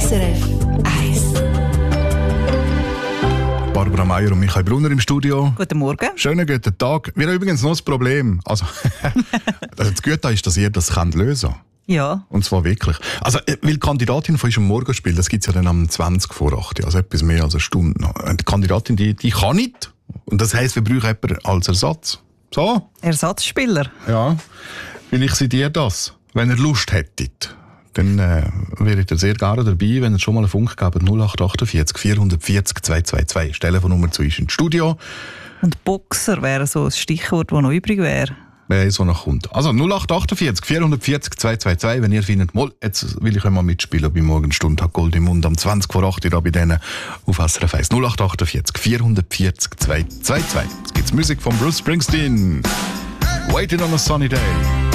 SRF 1. Barbara Meier und Michael Brunner im Studio. Guten Morgen. Schönen guten Tag. Wir haben übrigens noch ein Problem. Also das Gute ist, dass ihr das lösen könnt. Ja. Und zwar wirklich. Also, weil die Kandidatin von unserem Morgenspiel, das gibt es ja dann am 20 vor 8, also etwas mehr als eine Stunde noch. Und die Kandidatin, die kann nicht. Und das heisst, wir brauchen jemanden als Ersatz. So? Ersatzspieler. Ja. Vielleicht seid ihr das. Wenn ihr Lust hättet, dann wäret ihr sehr gerne dabei, wenn ihr schon mal einen Funk gebt. 0848 440 222. Telefonnummer zu uns ins Studio. Und Boxer wäre so ein Stichwort, das noch übrig wäre. Wer so noch kommt. Also 0848 440 222, wenn ihr findet, mal, jetzt will ich einmal mitspielen bei Morgenstunde, hat Gold im Mund am 20 vor 8 Uhr bei denen auf SRF 1. 0848 440 222. Jetzt gibt's Musik von Bruce Springsteen. Waiting on a Sunny Day.